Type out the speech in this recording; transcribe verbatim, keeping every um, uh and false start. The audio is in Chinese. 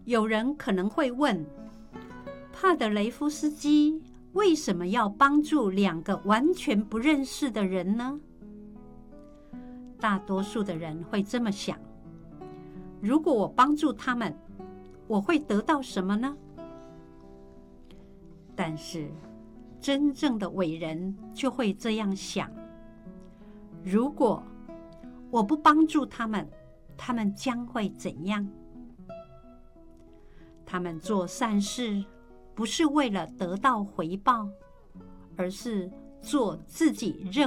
有人可能会问，帕德雷夫斯基为什么要帮助两个完全不认识的人呢？大多数的人会这么想，如果我帮助他们，我会得到什么呢？但是真正的伟人就会这样想，如果我不帮助他们，他们将会怎样？他们做善事不是为了得到回报，而是做自己认